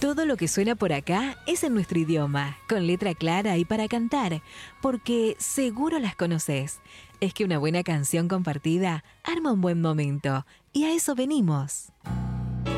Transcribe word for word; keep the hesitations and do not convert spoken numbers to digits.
Todo lo que suena por acá es en nuestro idioma, con letra clara y para cantar, porque seguro las conoces. Es que una buena canción compartida arma un buen momento, y a eso venimos.